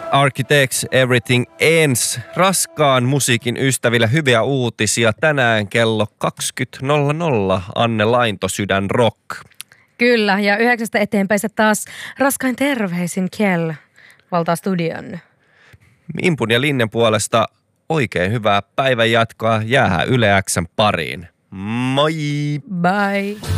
Architects Everything Ends. Raskaan musiikin ystäville hyviä uutisia. Tänään kello 20.00 Anne Lainto, Sydän Rock. Kyllä, ja 9 eteenpäin se taas raskain terveisin Kjell valtaa studion. Impun ja Linnen puolesta oikein hyvää päivän jatkoa. Jäähän Yle X:n pariin. Moi! Bye!